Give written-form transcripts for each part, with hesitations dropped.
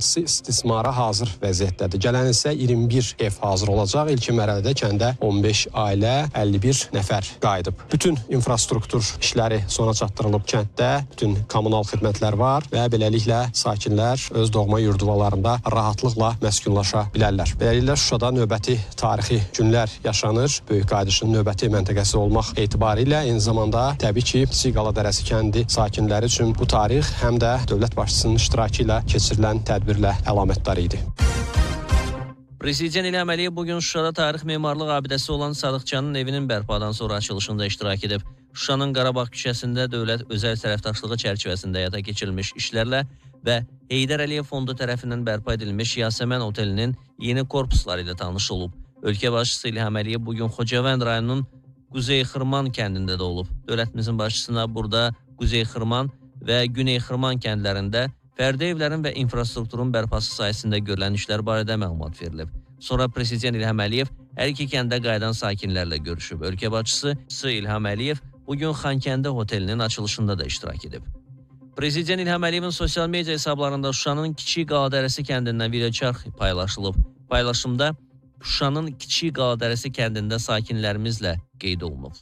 başçısı istismara hazır vəziyyətdədir. Gələn isə 21 ev hazır olacaq. İlkin mərhələdə kəndə 15 ailə, 51 nəfər qayıdıb. Bütün infrastruktur işləri sona çatdırılıb kənddə. Bütün kommunal xidmətlər var və beləliklə sakinlər öz doğma yurduvalarında rahatlıqla məskunlaşa bilərlər. Beləliklə Şuşada növbəti tarixi günlər yaşanır. Böyük qayıdışın növbəti məntəqəsi olmaq etibarilə eyni zamanda təbii ki, Kiçik Qala Dərəsi kəndi sakinləri üçün bu tarix həm də dövlət başçısının iştirakı ilə keçirilən tədbirlə əlamətdar idi. Prezident İlham Əliyev bugün Şuşada tarix memarlıq abidəsi olan Sadıqcanın evinin bərpadan sonra açılışında iştirak edib. Şuşanın Qarabağ küçəsində dövlət özəl tərəfdaşlığı çərçivəsində həyata keçirilmiş işlərlə və Heydər Əliyev Fondu tərəfindən bərpa edilmiş Yasəmən Otelinin yeni korpusları ilə tanış olub. Ölkə başçısı İlham Əliyev bugün Xocavənd rayonunun Quzey Xırman kəndində də olub. Dövlətimizin başçısına burada Quzey Xırman və Güney Xırman kəndlərində fərdi evlərin və infrastrukturun bərpası sayəsində görülən işlər barədə məlumat verilib. Sonra Prezident İlham Əliyev hər iki kəndə qayıdan sakinlərlə görüşüb. Ölkə başçısı İlham Əliyev bugün Xankəndi Otelinin açılışında da iştirak edib. Prezident İlham Əliyevin sosial media hesablarında Şuşanın Kiçik Qala Dərəsi kəndindən videoçarx paylaşılıb. Paylaşımda Şuşanın Kiçik Qala Dərəsi kəndində sakinlərimizlə qeyd olunub.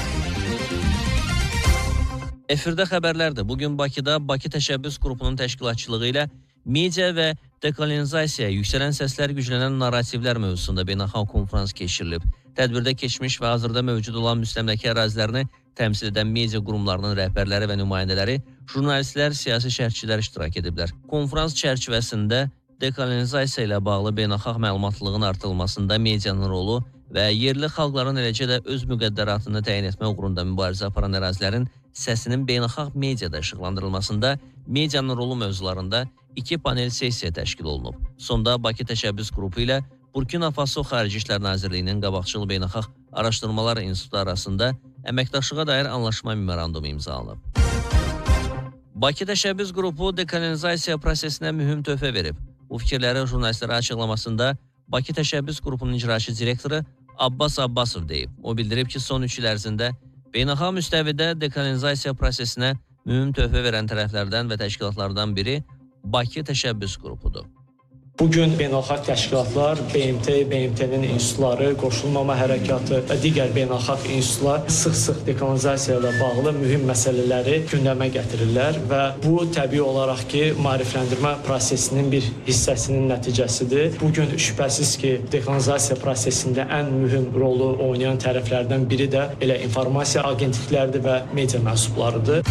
Efirdə xəbərlərdir. Bugün Bakıda Bakı Təşəbbüs Qrupunun təşkilatçılığı ilə media və dekolonizasiyaya yüksələn səslər güclənən narrativlər mövzusunda beynəlxalq konfrans keçirilib. Tədbirdə keçmiş və hazırda mövcud olan müstəmləkə ərazilərini təmsil edən media qurumlarının rəhbərləri və nümayəndələri, jurnalistlər, siyasi şərhçilər iştirak ediblər. Konfrans çərçivəsində dekolonizasiya ilə bağlı beynəlxalq məlumatlılığın artırılmasında medianın rolu və yerli xalqların eləcə də öz müqəddəratını təyin etmə uğrunda mübarizə aparan ərazilərin səsinin beynəlxalq mediada işıqlandırılmasında medianın rolu mövzularında 2 panel sessiya təşkil olunub. Sonda Bakı Təşəbbüs Qrupu ilə Burkina Faso Xarici İşlər Nazirliyinin qabaqcıl beynəlxalq araşdırmalar institutu arasında əməkdaşlığa dair anlaşma memorandumu imzalanıb. Bakı Təşəbbüs Qrupu dekolonizasiya prosesinə mühüm töhfə verib. Bu fikirləri jurnalistlərə açıqlamasında Bakı Təşəbbüs Qrupunun icraçı direktoru Abbas Abbasov deyib. O bildirib ki, son 3 il ərzində beynəlxalq müstəvidə dekolonizasiya prosesinə mühüm töhfə verən tərəflərdən və təşkilatlardan biri Bakı Təşəbbüs Qrupudur. Bugün beynəlxalq təşkilatlar, BMT, BMT-nin institutları, Qoşulmama Hərəkatı və digər beynəlxalq institutlar sıx-sıx dekolonizasiya ilə bağlı mühüm məsələləri gündəmə gətirirlər və bu təbii olaraq ki, maarifləndirmə prosesinin bir hissəsinin nəticəsidir. Bugün şübhəsiz ki, dekolonizasiya prosesində ən mühüm rolu oynayan tərəflərdən biri də elə informasiya agentlikləridir və media mənsublarıdır.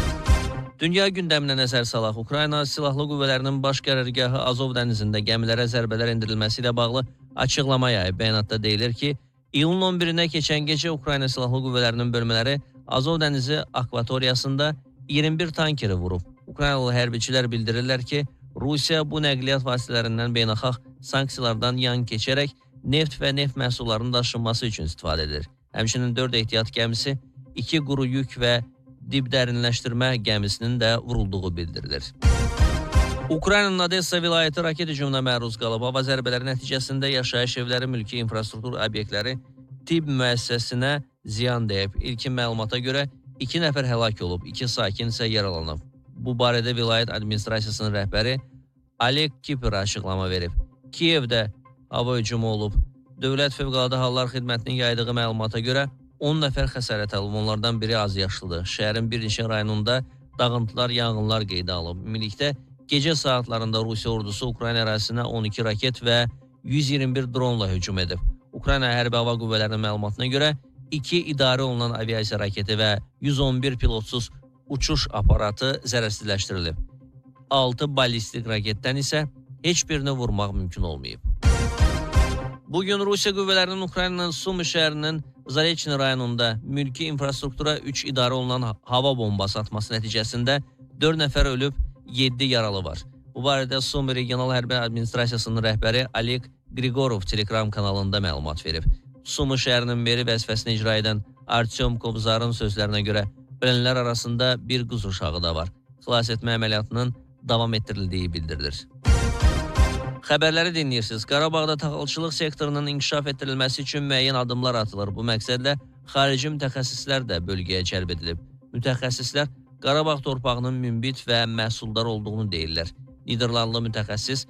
Dünya gündəminə nəzər salaq. Ukrayna Silahlı Qüvvələrinin baş qərargahı Azov dənizində gəmilərə zərbələr endirilməsi ilə bağlı açıqlama yayıb. Bəyanatda deyilir ki, iyulun 11-nə keçən gecə Ukrayna Silahlı Qüvvələrinin bölmələri Azov dənizi akvatoriyasında 21 tankeri vurub. Ukraynalı hərbiçilər bildirirlər ki, Rusiya bu nəqliyyat vasitələrindən beynəlxalq sanksiyalardan yan keçərək neft və neft məhsullarının daşınması üçün istifadə edilir. Həmçinin 4 ehtiyat gəmisi, 2 quru yük və dib dərinləşdirmə gəmisinin də vurulduğu bildirilir. Ukraynanın Odessa vilayəti raket hücumuna məruz qalıb. Hava zərbələri nəticəsində yaşayış evləri, mülki infrastruktur obyektləri, tibb müəssisəsinə ziyan dəyib. İlkin məlumata görə 2 nəfər həlak olub, 2 sakin isə yaralanıb. Bu barədə vilayət administrasiyasının rəhbəri Oleg Kiper açıqlama verib. Kiyevdə hava hücumu olub. Dövlət Fövqəladə Hallar Xidmətinin yaydığı məlumata görə 10 nəfər xəsarət alıb, onlardan biri az yaşlıdır. Şəhərin bir neçə rayonunda dağıntılar, yanğınlar qeydə alıb. Ümumilikdə gecə saatlarında Rusiya ordusu Ukrayna ərazisinə 12 raket və 121 dronla hücum edib. Ukrayna Hərbi Hava Qüvvələrinin məlumatına görə 2 idarə olunan aviasiya raketi və 111 pilotsuz uçuş aparatı zərərsizləşdirilib. 6 ballistik raketdən isə heç birini vurmaq mümkün olmayıb. Bugün Rusiya qüvvələrinin Ukraynanın Sumi şəhərinin Zarechny rayonunda mülki infrastruktura 3 idarə olunan hava bombası atması nəticəsində 4 nəfər ölüb, 7 yaralı var. Bu barədə Sumi Regional Hərbi Administrasiyasının rəhbəri Oleg Grigorov Telegram kanalında məlumat verib. Sumi şəhərinin meri vəzifəsini icra edən Artyom Kobzarın sözlərinə görə ölənlər arasında bir qız uşağı da var. Xilas etmə əməliyyatının davam etdirildiyi bildirilir. Xəbərləri dinləyirsiniz. Qarabağda taxılçılıq sektorunun inkişaf etdirilməsi üçün müəyyən addımlar atılır. Bu məqsədlə xarici mütəxəssislər də bölgəyə cəlb edilib. Mütəxəssislər Qarabağ torpağının münbit və məhsuldar olduğunu deyirlər. Niderlandlı mütəxəssis